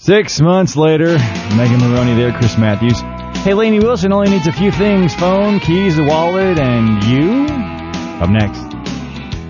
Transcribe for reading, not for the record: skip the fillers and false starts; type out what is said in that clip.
6 months later, Megan Maroney there, Chris Matthews. Hey, Lainey Wilson only needs a few things: phone, keys, a wallet, and you? Up next.